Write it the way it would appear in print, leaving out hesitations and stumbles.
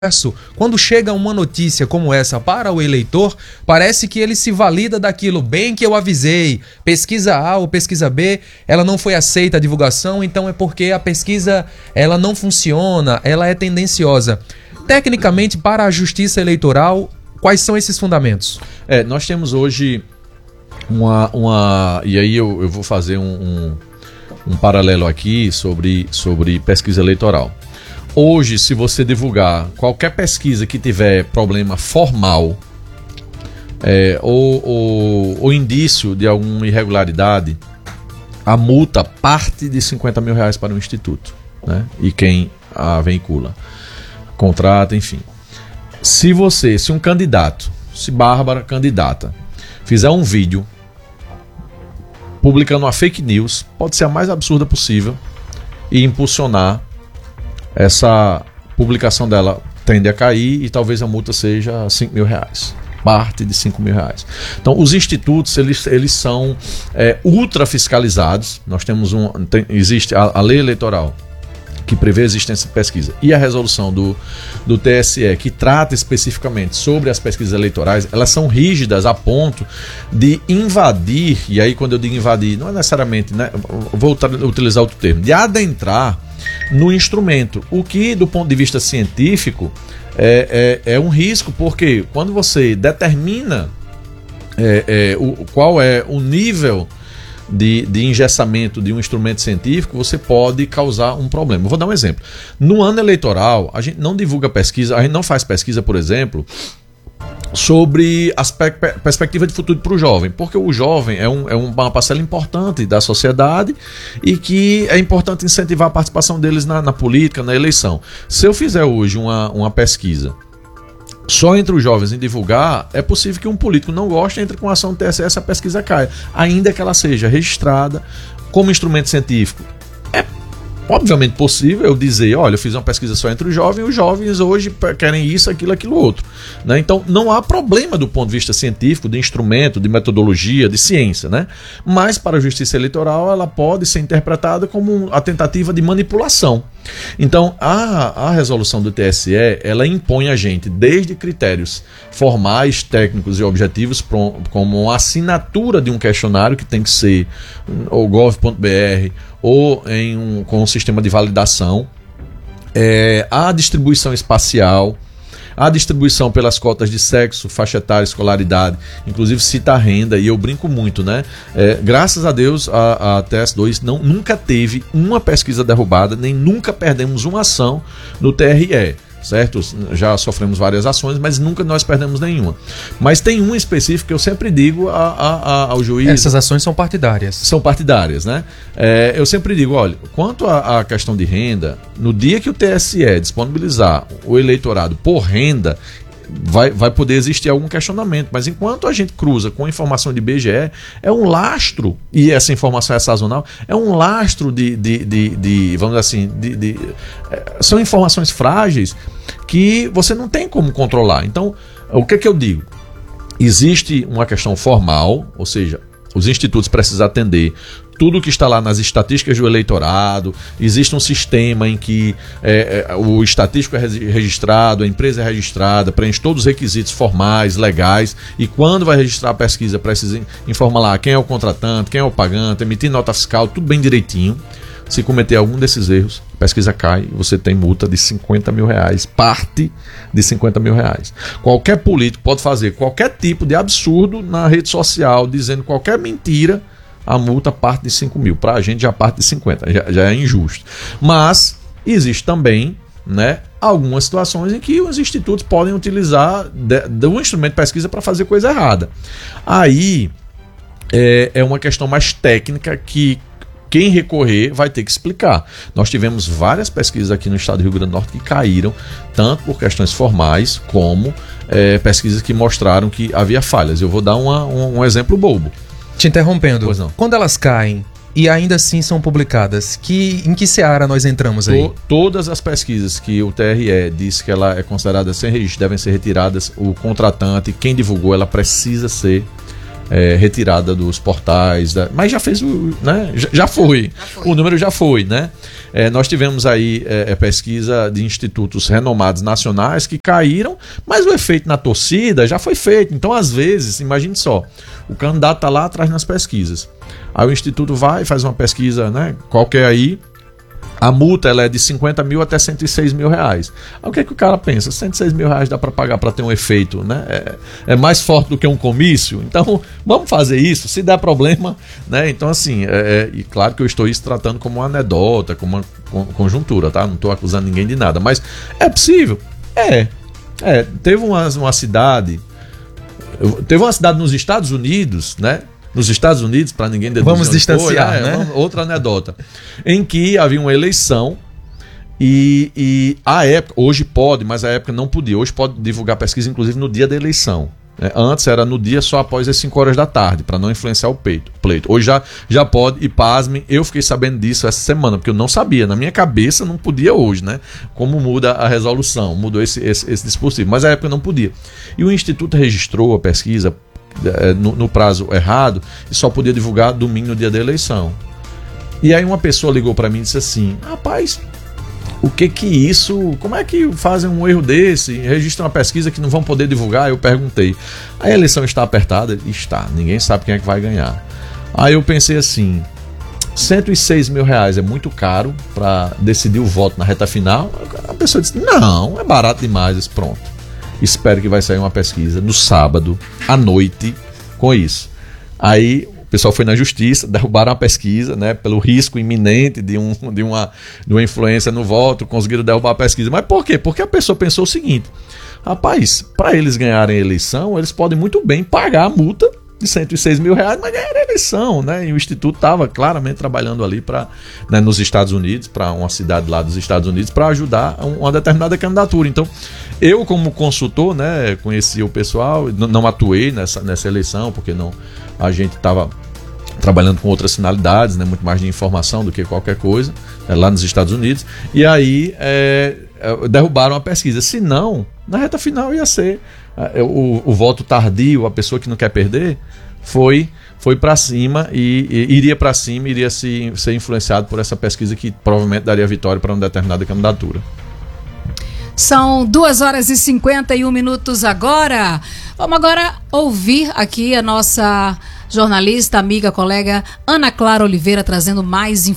Quando chega uma notícia como essa para o eleitor, parece que ele se valida daquilo, bem que eu avisei, pesquisa A ou pesquisa B, ela não foi aceita a divulgação, então é porque a pesquisa ela não funciona, ela é tendenciosa. Tecnicamente, para a justiça eleitoral, quais são esses fundamentos? Nós temos hoje e aí eu vou fazer um paralelo aqui sobre pesquisa eleitoral. Hoje, se você divulgar qualquer pesquisa que tiver problema formal ou indício de alguma irregularidade, a multa parte de R$50 mil para o instituto, né? E quem a veicula, contrata, enfim. Se um candidato, se Bárbara candidata, fizer um vídeo publicando uma fake news, pode ser a mais absurda possível, e impulsionar, essa publicação dela tende a cair e talvez a multa seja R$5 mil, parte de R$5 mil. Então, os institutos eles são ultra fiscalizados. Nós temos existe a lei eleitoral que prevê a existência de pesquisa e a resolução do TSE que trata especificamente sobre as pesquisas eleitorais. Elas são rígidas a ponto de invadir, e aí quando eu digo invadir, não é necessariamente, né, vou utilizar outro termo, de adentrar no instrumento, o que do ponto de vista científico é um risco, porque quando você determina qual é o nível de engessamento de um instrumento científico, você pode causar um problema. Eu vou dar um exemplo. No ano eleitoral, a gente não divulga pesquisa, a gente não faz pesquisa, por exemplo, sobre a perspectiva de futuro para o jovem, porque o jovem é uma parcela importante da sociedade e que é importante incentivar a participação deles na política, na eleição. Se eu fizer hoje uma pesquisa só entre os jovens em divulgar, é possível que um político não goste, entre com a ação do TSE, essa pesquisa caia, ainda que ela seja registrada como instrumento científico. É obviamente possível eu dizer, olha, eu fiz uma pesquisa só entre os jovens hoje querem isso, aquilo outro, né? Então não há problema do ponto de vista científico, de instrumento, de metodologia, de ciência, né? Mas para a justiça eleitoral ela pode ser interpretada como a tentativa de manipulação. Então a resolução do TSE, ela impõe a gente desde critérios formais, técnicos e objetivos, como uma assinatura de um questionário que tem que ser ou gov.br ou com um sistema de validação, a distribuição espacial, a distribuição pelas cotas de sexo, faixa etária, escolaridade, inclusive cita a renda, e eu brinco muito, né? Graças a Deus a TS2 nunca teve uma pesquisa derrubada, nem nunca perdemos uma ação no TRE. Certo? Já sofremos várias ações, mas nunca nós perdemos nenhuma. Mas tem uma específica que eu sempre digo ao juiz. Essas ações são partidárias. São partidárias, né? Eu sempre digo, olha, quanto à questão de renda, no dia que o TSE disponibilizar o eleitorado por renda, vai poder existir algum questionamento, mas enquanto a gente cruza com a informação de IBGE, é um lastro, e essa informação é sazonal, é um lastro vamos dizer assim, são informações frágeis que você não tem como controlar. Então, o que eu digo? Existe uma questão formal, ou seja, os institutos precisam atender tudo que está lá nas estatísticas do eleitorado. Existe um sistema em que o estatístico é registrado, a empresa é registrada, preenche todos os requisitos formais, legais, e quando vai registrar a pesquisa precisa informar lá quem é o contratante, quem é o pagante, emitir nota fiscal, tudo bem direitinho. Se cometer algum desses erros, a pesquisa cai e você tem multa de R$50 mil, parte de R$50 mil. Qualquer político pode fazer qualquer tipo de absurdo na rede social, dizendo qualquer mentira, a multa parte de R$5 mil. Para a gente já parte de 50, já é injusto. Mas existe também, né, algumas situações em que os institutos podem utilizar do instrumento de pesquisa para fazer coisa errada. Aí é uma questão mais técnica que quem recorrer vai ter que explicar. Nós tivemos várias pesquisas aqui no estado do Rio Grande do Norte que caíram, tanto por questões formais, como pesquisas que mostraram que havia falhas. Eu vou dar um exemplo bobo. Te interrompendo, pois não. Quando elas caem e ainda assim são publicadas, em que seara nós entramos aí? Todas as pesquisas que o TRE disse que ela é considerada sem registro devem ser retiradas. O contratante, quem divulgou, ela precisa ser retirada dos portais, mas já fez né? Já foi. O número já foi, né? Nós tivemos aí pesquisa de institutos renomados nacionais que caíram, mas o efeito na torcida já foi feito. Então, às vezes, imagine só, o candidato está lá atrás nas pesquisas. Aí o instituto vai, faz uma pesquisa, né, qualquer aí, a multa ela é de 50 mil até 106 mil reais. Aí o que o cara pensa? 106 mil reais dá para pagar para ter um efeito, né? É mais forte do que um comício, então vamos fazer isso, se der problema, né? Então assim, e claro que eu estou isso tratando como uma anedota, como uma conjuntura, tá? Não estou acusando ninguém de nada, mas é possível? Teve uma cidade nos Estados Unidos, né? Nos Estados Unidos, para ninguém deduzir. Vamos distanciar, né? Outra anedota. Em que havia uma eleição e a época, hoje pode, mas a época não podia. Hoje pode divulgar pesquisa, inclusive, no dia da eleição. Antes era no dia só após as 5 horas da tarde, para não influenciar o pleito. Hoje já pode, e pasmem, eu fiquei sabendo disso essa semana, porque eu não sabia. Na minha cabeça não podia hoje, né? Como muda a resolução, mudou esse dispositivo, mas a época não podia. E o Instituto registrou a pesquisa no prazo errado e só podia divulgar domingo, no dia da eleição. E aí uma pessoa ligou para mim e disse assim: rapaz, o que isso, como é que fazem um erro desse, registram uma pesquisa que não vão poder divulgar? Eu perguntei, a eleição está apertada? Está, ninguém sabe quem é que vai ganhar. Aí eu pensei assim, 106 mil reais é muito caro para decidir o voto na reta final? A pessoa disse, não, é barato demais. Disse, pronto, espero que vai sair uma pesquisa no sábado à noite com isso. Aí o pessoal foi na justiça, derrubaram a pesquisa, né, pelo risco iminente de uma influência no voto, conseguiram derrubar a pesquisa. Mas por quê? Porque a pessoa pensou o seguinte: rapaz, para eles ganharem a eleição, eles podem muito bem pagar a multa de 106 mil reais, mas ganhar a eleição, né? E o Instituto estava claramente trabalhando ali nos Estados Unidos, para uma cidade lá dos Estados Unidos, para ajudar uma determinada candidatura. Então, eu como consultor, né, conheci o pessoal, não atuei nessa eleição, porque a gente estava trabalhando com outras finalidades, né, muito mais de informação do que qualquer coisa, lá nos Estados Unidos, e aí derrubaram a pesquisa. Se não, na reta final ia ser o voto tardio, a pessoa que não quer perder, foi para cima e iria para cima, iria ser influenciado por essa pesquisa que provavelmente daria vitória para uma determinada candidatura. São 2h51 agora. Vamos agora ouvir aqui a nossa jornalista, amiga, colega Ana Clara Oliveira trazendo mais informações.